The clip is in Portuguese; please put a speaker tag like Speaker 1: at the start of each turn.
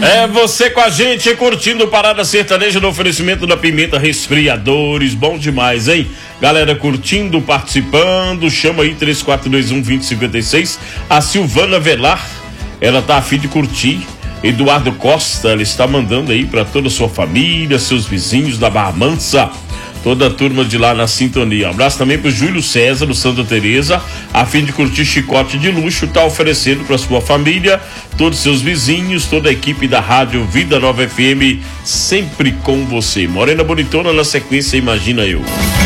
Speaker 1: É você com a gente, curtindo Parada Sertaneja no oferecimento da Pimenta Resfriadores, bom demais, hein? Galera curtindo, participando, chama aí 3421-2056. A Silvana Velar, ela tá a fim de curtir. Eduardo Costa, ela está mandando aí para toda a sua família, seus vizinhos da Barra Mansa, toda a turma de lá na sintonia. Abraço também pro Júlio César, do Santa Teresa, a fim de curtir chicote de luxo, tá oferecendo para sua família, todos seus vizinhos, toda a equipe da Rádio Vida Nova FM, sempre com você. Morena Bonitona na sequência, imagina eu.